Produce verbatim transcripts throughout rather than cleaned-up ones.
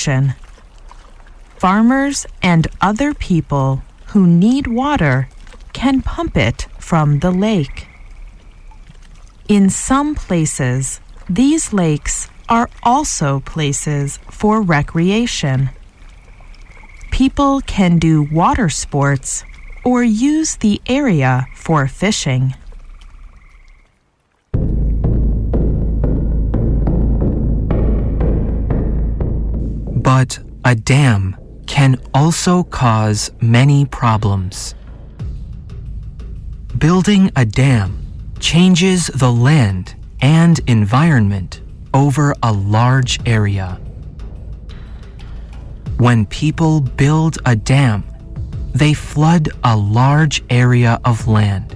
action. Farmers and other people who need water can pump it from the lake. In some places, these lakes are also places for recreation. People can do water sports or use the area for fishing. But a dam can also cause many problems. Building a dam changes the land and environment over a large area. When people build a dam, they flood a large area of land.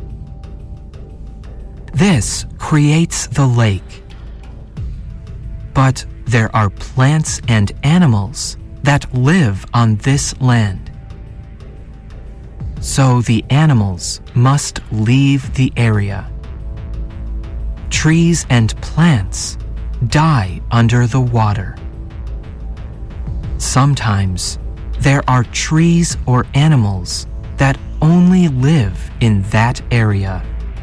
This creates the lake. But there are plants and animals that live on this land. So the animals must leave the area. Trees and plants die under the water. Sometimes there are trees or animals that only live in that area.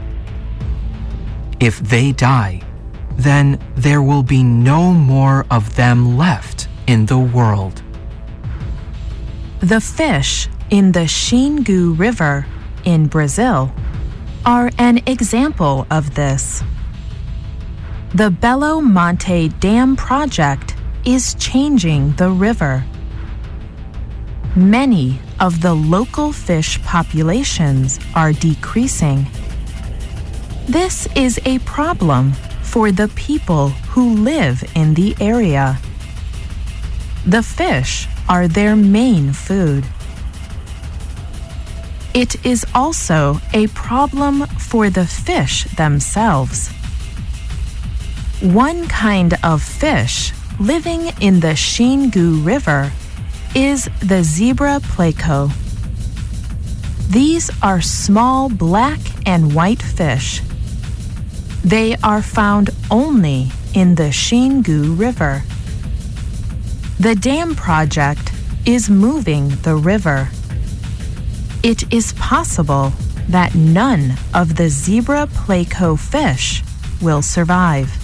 If they die, then there will be no more of them left in the world. The fish in the Xingu River in Brazil are an example of this. The Belo Monte Dam project is changing the river. Many of the local fish populations are decreasing. This is a problem for the people who live in the area. The fish are their main food. It is also a problem for the fish themselves. One kind of fish living in the Xingu River is the zebra pleco. These are small black and white fish. They are found only in the Xingu River. The dam project is moving the river. It is possible that none of the zebra pleco fish will survive.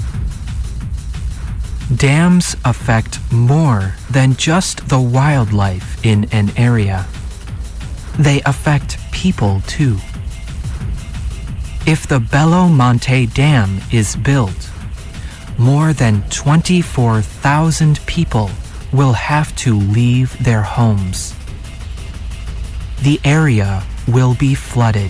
Dams affect more than just the wildlife in an area. They affect people too. If the Belo Monte Dam is built, more than twenty-four thousand people will have to leave their homes. The area will be flooded.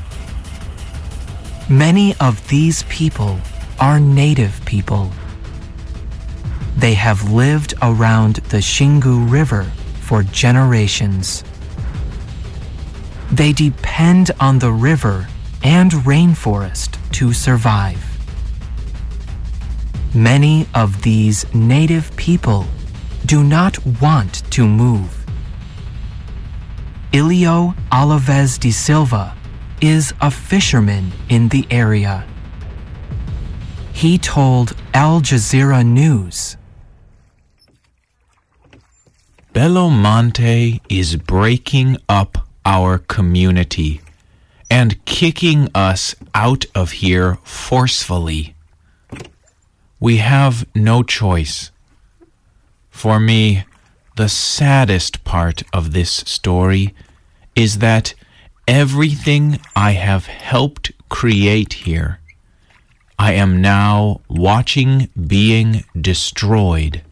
Many of these people are native people. They have lived around the Xingu River for generations. They depend on the river and rainforest to survive. Many of these native people do not want to move. Ilio Alves de Silva is a fisherman in the area. He told Al Jazeera News, Belo Monte is breaking up our community and kicking us out of here forcefully. We have no choice. For me, the saddest part of this story is that everything I have helped create here, I am now watching being destroyed.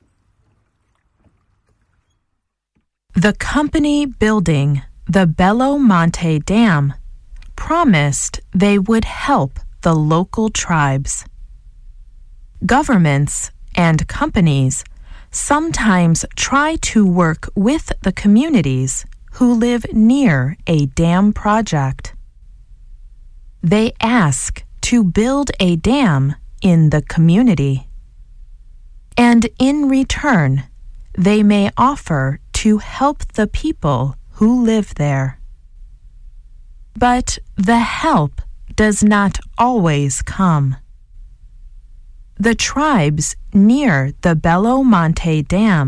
The company building the Belo Monte Dam promised they would help the local tribes. Governments and companies sometimes try to work with the communities who live near a dam project. They ask to build a dam in the community. And in return, they may offer to help the people who live there. But the help does not always come. The tribes near the Belo Monte Dam